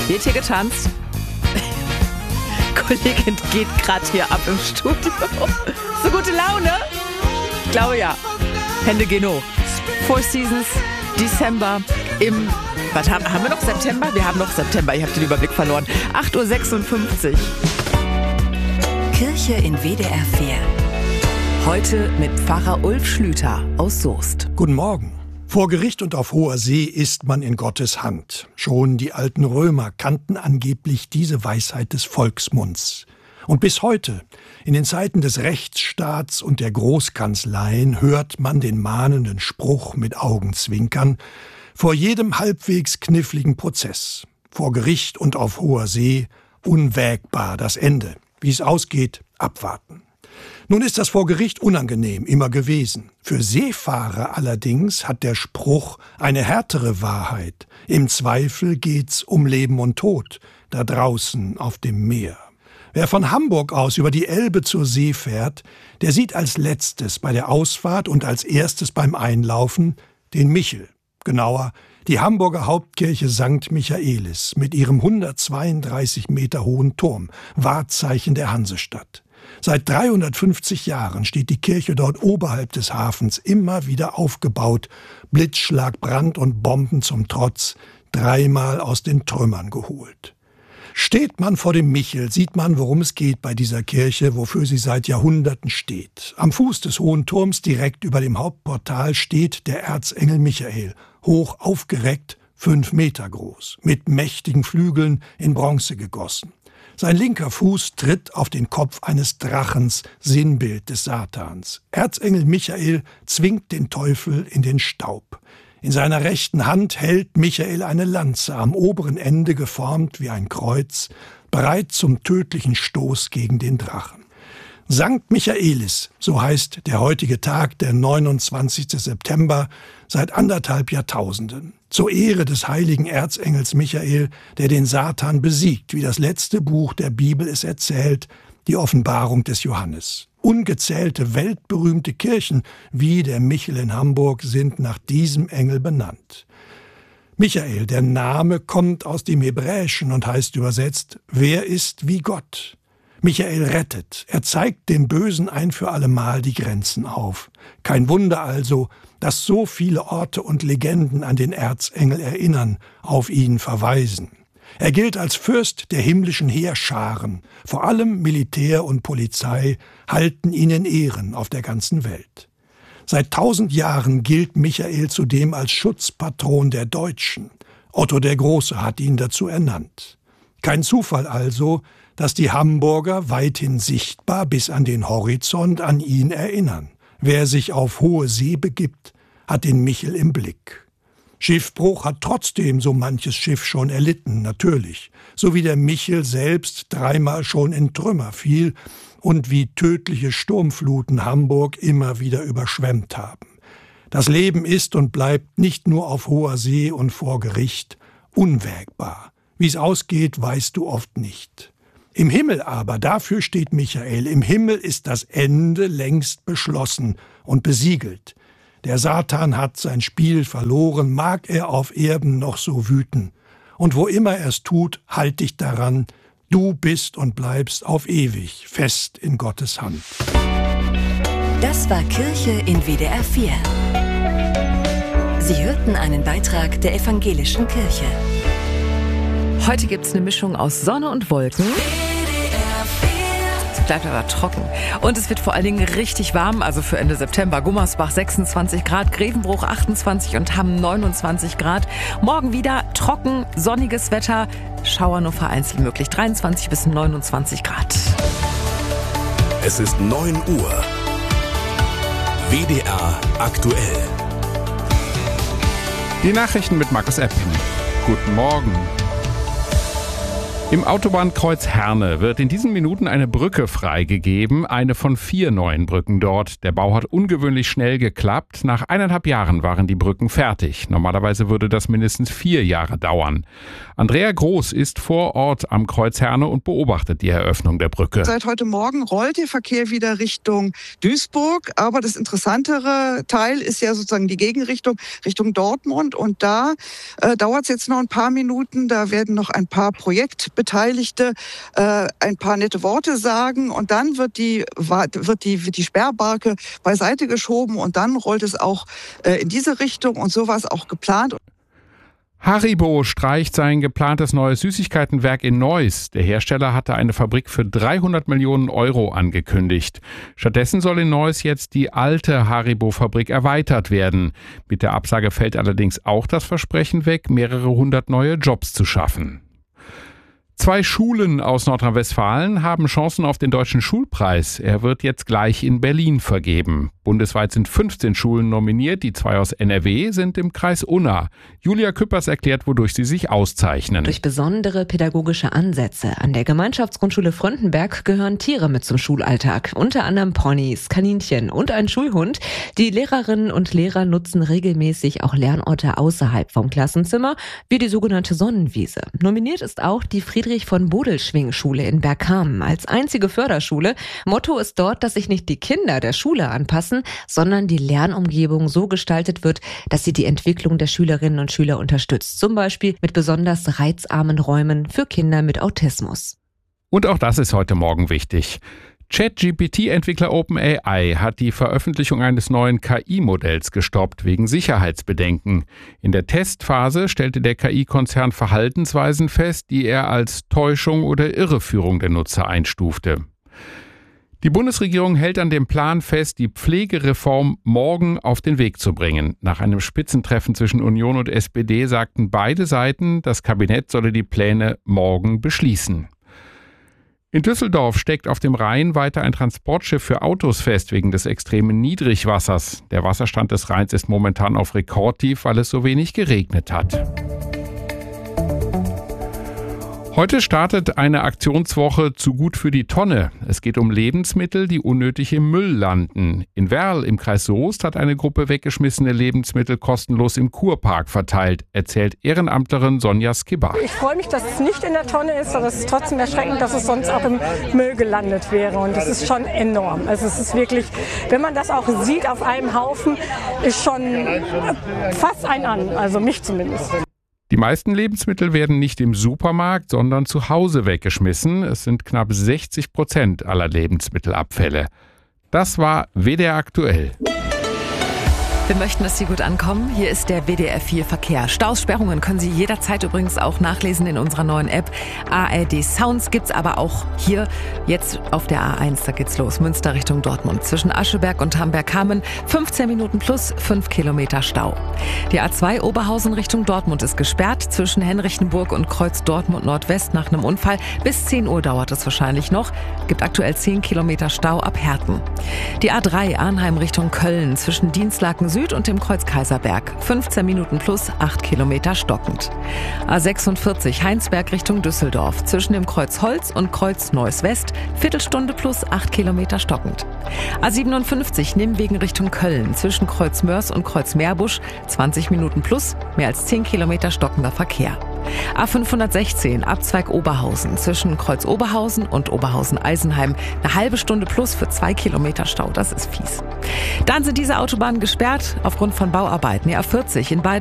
Wird hier getanzt? Kollegin geht gerade hier ab im Studio. So gute Laune? Ich glaube ja. Hände gehen hoch. Four Seasons, Dezember im... Was haben wir noch? September? Wir haben noch September. Ich habe den Überblick verloren. 8:56 Uhr. Kirche in WDR 4. Heute mit Pfarrer Ulf Schlüter aus Soest. Guten Morgen. Vor Gericht und auf hoher See ist man in Gottes Hand. Schon die alten Römer kannten angeblich diese Weisheit des Volksmunds. Und bis heute, in den Zeiten des Rechtsstaats und der Großkanzleien, hört man den mahnenden Spruch mit Augenzwinkern vor jedem halbwegs kniffligen Prozess. Vor Gericht und auf hoher See, unwägbar das Ende. Wie es ausgeht, abwarten. Nun ist das vor Gericht unangenehm immer gewesen. Für Seefahrer allerdings hat der Spruch eine härtere Wahrheit. Im Zweifel geht's um Leben und Tod, da draußen auf dem Meer. Wer von Hamburg aus über die Elbe zur See fährt, der sieht als letztes bei der Ausfahrt und als erstes beim Einlaufen den Michel. Genauer, die Hamburger Hauptkirche St. Michaelis mit ihrem 132 Meter hohen Turm, Wahrzeichen der Hansestadt. Seit 350 Jahren steht die Kirche dort oberhalb des Hafens immer wieder aufgebaut, Blitzschlag, Brand und Bomben zum Trotz, dreimal aus den Trümmern geholt. Steht man vor dem Michel, sieht man, worum es geht bei dieser Kirche, wofür sie seit Jahrhunderten steht. Am Fuß des hohen Turms, direkt über dem Hauptportal, steht der Erzengel Michael, hoch aufgereckt, 5 Meter groß, mit mächtigen Flügeln in Bronze gegossen. Sein linker Fuß tritt auf den Kopf eines Drachens, Sinnbild des Satans. Erzengel Michael zwingt den Teufel in den Staub. In seiner rechten Hand hält Michael eine Lanze, am oberen Ende geformt wie ein Kreuz, bereit zum tödlichen Stoß gegen den Drachen. St. Michaelis, so heißt der heutige Tag, der 29. September, seit 1,5 Jahrtausenden. Zur Ehre des heiligen Erzengels Michael, der den Satan besiegt, wie das letzte Buch der Bibel es erzählt, die Offenbarung des Johannes. Ungezählte weltberühmte Kirchen wie der Michel in Hamburg sind nach diesem Engel benannt. Michael, der Name, kommt aus dem Hebräischen und heißt übersetzt, wer ist wie Gott? Michael rettet, er zeigt dem Bösen ein für allemal die Grenzen auf. Kein Wunder also, dass so viele Orte und Legenden an den Erzengel erinnern, auf ihn verweisen. Er gilt als Fürst der himmlischen Heerscharen. Vor allem Militär und Polizei halten ihn in Ehren auf der ganzen Welt. Seit 1000 Jahren gilt Michael zudem als Schutzpatron der Deutschen. Otto der Große hat ihn dazu ernannt. Kein Zufall also, dass die Hamburger weithin sichtbar bis an den Horizont an ihn erinnern. Wer sich auf hohe See begibt, hat den Michel im Blick. Schiffbruch hat trotzdem so manches Schiff schon erlitten, natürlich. So wie der Michel selbst dreimal schon in Trümmer fiel und wie tödliche Sturmfluten Hamburg immer wieder überschwemmt haben. Das Leben ist und bleibt nicht nur auf hoher See und vor Gericht unwägbar. Wie es ausgeht, weißt du oft nicht. Im Himmel aber, dafür steht Michael, im Himmel ist das Ende längst beschlossen und besiegelt. Der Satan hat sein Spiel verloren, mag er auf Erden noch so wüten. Und wo immer er es tut, halt dich daran, du bist und bleibst auf ewig fest in Gottes Hand. Das war Kirche in WDR 4. Sie hörten einen Beitrag der Evangelischen Kirche. Heute gibt's eine Mischung aus Sonne und Wolken. Es bleibt aber trocken. Und es wird vor allen Dingen richtig warm, also für Ende September. Gummersbach 26 Grad, Grevenbruch 28 und Hamm 29 Grad. Morgen wieder trocken, sonniges Wetter. Schauer nur vereinzelt möglich. 23 bis 29 Grad. Es ist 9 Uhr. WDR aktuell. Die Nachrichten mit Markus Epping. Guten Morgen. Im Autobahnkreuz Herne wird in diesen Minuten eine Brücke freigegeben, eine von 4 neuen Brücken dort. Der Bau hat ungewöhnlich schnell geklappt. Nach 1,5 Jahren waren die Brücken fertig. Normalerweise würde das mindestens 4 Jahre dauern. Andrea Groß ist vor Ort am Kreuz Herne und beobachtet die Eröffnung der Brücke. Seit heute Morgen rollt der Verkehr wieder Richtung Duisburg. Aber das interessantere Teil ist ja sozusagen die Gegenrichtung, Richtung Dortmund. Und da dauert es jetzt noch ein paar Minuten. Da werden noch ein paar Projektbeteiligte ein paar nette Worte sagen und dann wird die Sperrbarke beiseite geschoben und dann rollt es auch in diese Richtung und so war es auch geplant. Haribo streicht sein geplantes neues Süßigkeitenwerk in Neuss. Der Hersteller hatte eine Fabrik für 300 Millionen Euro angekündigt. Stattdessen soll in Neuss jetzt die alte Haribo-Fabrik erweitert werden. Mit der Absage fällt allerdings auch das Versprechen weg, mehrere hundert neue Jobs zu schaffen. 2 Schulen aus Nordrhein-Westfalen haben Chancen auf den Deutschen Schulpreis. Er wird jetzt gleich in Berlin vergeben. Bundesweit sind 15 Schulen nominiert. Die 2 aus NRW sind im Kreis Unna. Julia Küppers erklärt, wodurch sie sich auszeichnen. Durch besondere pädagogische Ansätze. An der Gemeinschaftsgrundschule Fröndenberg gehören Tiere mit zum Schulalltag. Unter anderem Ponys, Kaninchen und ein Schulhund. Die Lehrerinnen und Lehrer nutzen regelmäßig auch Lernorte außerhalb vom Klassenzimmer, wie die sogenannte Sonnenwiese. Nominiert ist auch die Friedrich-von-Bodelschwing-Schule in Bergkamen als einzige Förderschule. Motto ist dort, dass sich nicht die Kinder der Schule anpassen, sondern die Lernumgebung so gestaltet wird, dass sie die Entwicklung der Schülerinnen und Schüler unterstützt. Zum Beispiel mit besonders reizarmen Räumen für Kinder mit Autismus. Und auch das ist heute Morgen wichtig. ChatGPT-Entwickler OpenAI hat die Veröffentlichung eines neuen KI-Modells gestoppt wegen Sicherheitsbedenken. In der Testphase stellte der KI-Konzern Verhaltensweisen fest, die er als Täuschung oder Irreführung der Nutzer einstufte. Die Bundesregierung hält an dem Plan fest, die Pflegereform morgen auf den Weg zu bringen. Nach einem Spitzentreffen zwischen Union und SPD sagten beide Seiten, das Kabinett solle die Pläne morgen beschließen. In Düsseldorf steckt auf dem Rhein weiter ein Transportschiff für Autos fest wegen des extremen Niedrigwassers. Der Wasserstand des Rheins ist momentan auf Rekordtief, weil es so wenig geregnet hat. Heute startet eine Aktionswoche zu gut für die Tonne. Es geht um Lebensmittel, die unnötig im Müll landen. In Werl im Kreis Soest hat eine Gruppe weggeschmissene Lebensmittel kostenlos im Kurpark verteilt, erzählt Ehrenamtlerin Sonja Skibba. Ich freue mich, dass es nicht in der Tonne ist, aber es ist trotzdem erschreckend, dass es sonst auch im Müll gelandet wäre. Und das ist schon enorm. Also es ist wirklich, wenn man das auch sieht auf einem Haufen, ist schon fast ein an, also mich zumindest. Die meisten Lebensmittel werden nicht im Supermarkt, sondern zu Hause weggeschmissen. Es sind knapp 60% aller Lebensmittelabfälle. Das war WDR aktuell. Wir möchten, dass Sie gut ankommen. Hier ist der WDR 4 Verkehr. Staus, Sperrungen können Sie jederzeit übrigens auch nachlesen in unserer neuen App. ARD Sounds gibt's aber auch hier jetzt auf der A1. Da geht's los. Münster Richtung Dortmund. Zwischen Ascheberg und Hamberg-Hameln 15 Minuten plus 5 Kilometer Stau. Die A2 Oberhausen Richtung Dortmund ist gesperrt. Zwischen Henrichenburg und Kreuz Dortmund Nordwest nach einem Unfall. Bis 10 Uhr dauert es wahrscheinlich noch. Gibt aktuell 10 Kilometer Stau ab Herten. Die A3 Arnheim Richtung Köln zwischen Dienstlaken Süd und dem Kreuz Kaiserberg. 15 Minuten plus 8 Kilometer stockend. A46 Heinsberg Richtung Düsseldorf. Zwischen dem Kreuz Holz und Kreuz Neuss West. Viertelstunde plus 8 Kilometer stockend. A57 Nimwegen Richtung Köln. Zwischen Kreuz Mörs und Kreuz Meerbusch. 20 Minuten plus, mehr als 10 Kilometer stockender Verkehr. A516 Abzweig Oberhausen. Zwischen Kreuz Oberhausen und Oberhausen-Eisenheim. Eine halbe Stunde plus für 2 Kilometer Stau. Das ist fies. Dann sind diese Autobahnen gesperrt aufgrund von Bauarbeiten. Die A40 in beiden